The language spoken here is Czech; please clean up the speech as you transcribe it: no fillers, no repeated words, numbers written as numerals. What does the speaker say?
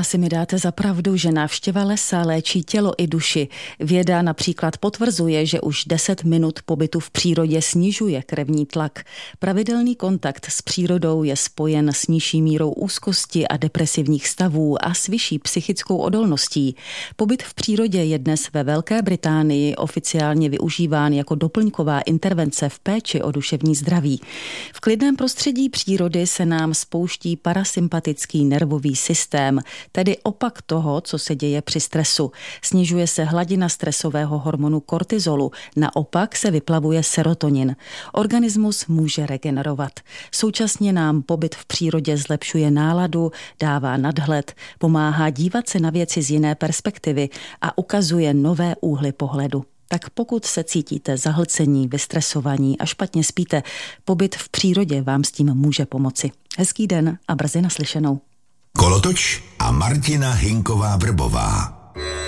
Asi mi dáte za pravdu, že návštěva lesa léčí tělo i duši. Věda například potvrzuje, že už 10 minut pobytu v přírodě snižuje krevní tlak. Pravidelný kontakt s přírodou je spojen s nižší mírou úzkosti a depresivních stavů a s vyšší psychickou odolností. Pobyt v přírodě je dnes ve Velké Británii oficiálně využíván jako doplňková intervence v péči o duševní zdraví. V klidném prostředí přírody se nám spouští parasympatický nervový systém, tedy opak toho, co se děje při stresu. Snižuje se hladina stresového hormonu kortizolu, naopak se vyplavuje serotonin. Organismus může regenerovat. Současně nám pobyt v přírodě zlepšuje náladu, dává nadhled, pomáhá dívat se na věci z jiné perspektivy a ukazuje nové úhly pohledu. Tak pokud se cítíte zahlcení, vystresovaní a špatně spíte, pobyt v přírodě vám s tím může pomoci. Hezký den a brzy naslyšenou. Kolotoč a Martina Hinková Vrbová.